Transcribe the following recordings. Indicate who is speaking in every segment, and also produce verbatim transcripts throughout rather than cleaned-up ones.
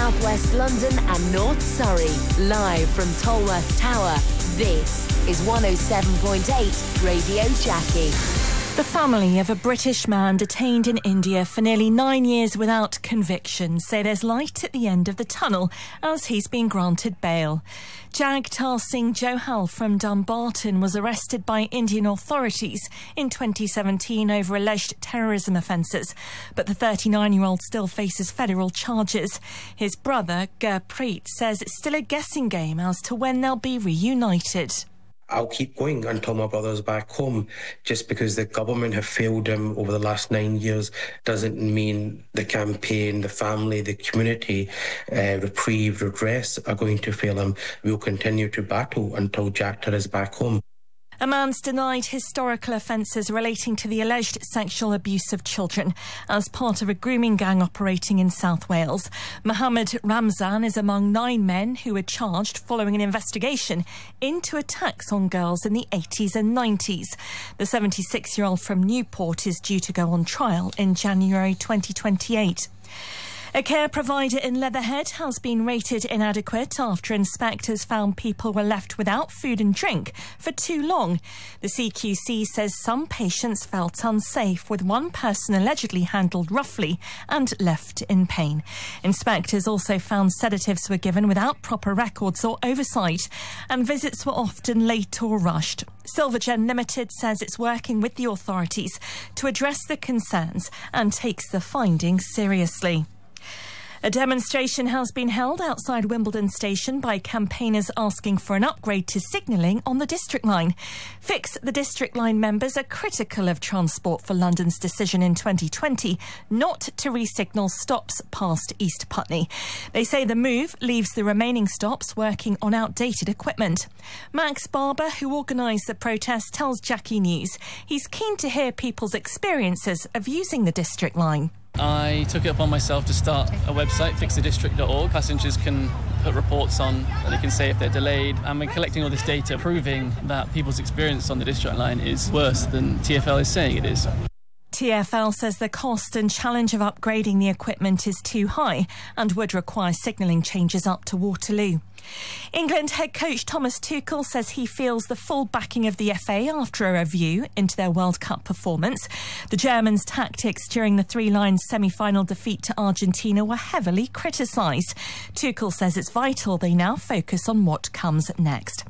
Speaker 1: southwest London and North Surrey. Live from Tolworth Tower, this is one oh seven point eight Radio Jackie.
Speaker 2: The family of a British man detained in India for nearly nine years without conviction say there's light at the end of the tunnel as he's been granted bail. Jagtar Singh Johal from Dumbarton was arrested by Indian authorities in twenty seventeen over alleged terrorism offences, but the thirty-nine-year-old still faces federal charges. His brother, Gurpreet, says it's still a guessing game as to when they'll be reunited.
Speaker 3: I'll keep going until my brother's back home. Just because the government have failed him over the last nine years doesn't mean the campaign, the family, the community, uh, reprieve, redress are going to fail him. We'll continue to battle until Jagtar is back home.
Speaker 2: A man's denied historical offences relating to the alleged sexual abuse of children as part of a grooming gang operating in South Wales. Mohammed Ramzan is among nine men who were charged following an investigation into attacks on girls in the eighties and nineties. The seventy-six-year-old from Newport is due to go on trial in January twenty twenty-eight. A care provider in Leatherhead has been rated inadequate after inspectors found people were left without food and drink for too long. The C Q C says some patients felt unsafe, with one person allegedly handled roughly and left in pain. Inspectors also found sedatives were given without proper records or oversight, and visits were often late or rushed. Silvergen Limited says it's working with the authorities to address the concerns and takes the findings seriously. A demonstration has been held outside Wimbledon Station by campaigners asking for an upgrade to signalling on the District Line. Fix the District Line members are critical of Transport for London's decision in twenty twenty not to re-signal stops past East Putney. They say the move leaves the remaining stops working on outdated equipment. Max Barber, who organised the protest, tells Jackie News he's keen to hear people's experiences of using the District Line.
Speaker 4: I took it upon myself to start a website, fix the district dot org. Passengers can put reports on, and they can say if they're delayed. And we're collecting all this data proving that people's experience on the District Line is worse than T F L is saying it is.
Speaker 2: T F L says the cost and challenge of upgrading the equipment is too high and would require signalling changes up to Waterloo. England head coach Thomas Tuchel says he feels the full backing of the F A after a review into their World Cup performance. The Germans' tactics during the Three Lions semi-final defeat to Argentina were heavily criticised. Tuchel says it's vital they now focus on what comes next.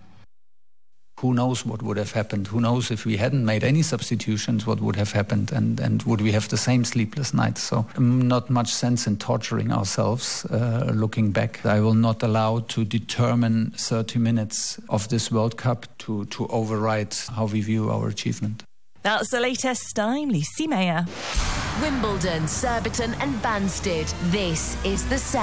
Speaker 5: Who knows what would have happened? Who knows if we hadn't made any substitutions, what would have happened? And, and would we have the same sleepless nights? So um, not much sense in torturing ourselves uh, looking back. I will not allow to determine thirty minutes of this World Cup to, to override how we view our achievement.
Speaker 2: That's the latest. I'm Lucy Mayer.
Speaker 1: Wimbledon, Surbiton and Banstead. This is the